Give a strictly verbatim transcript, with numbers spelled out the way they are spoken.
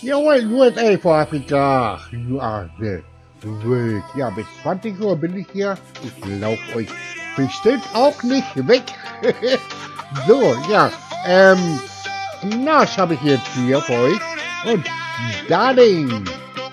Jawohl, U S A vor Afrika. Ja, wild. Ja, bis zwanzig Uhr bin ich hier. Ich lauf euch bestimmt auch nicht weg. So, ja, ähm, Nasch habe ich jetzt hier für euch. Und Darling.